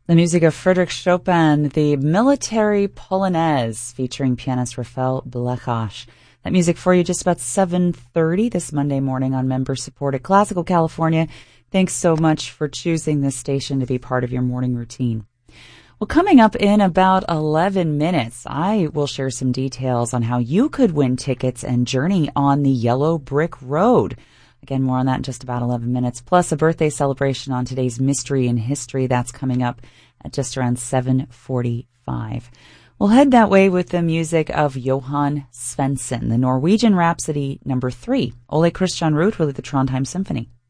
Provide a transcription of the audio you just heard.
The music of Frédéric Chopin, the Military Polonaise, featuring pianist Rafael Blechach. That music for you just about 7:30 this Monday morning on member-supported Classical California. Thanks so much for choosing this station to be part of your morning routine. Well, coming up in about 11 minutes, I will share some details on how you could win tickets and journey on the Yellow Brick Road. Again, more on that in just about 11 minutes, plus a birthday celebration on today's Mystery in History. That's coming up at just around 7:45. We'll head that way with the music of Johan Svensson, the Norwegian Rhapsody No. 3. Ole Christian Ruud with the Trondheim Symphony.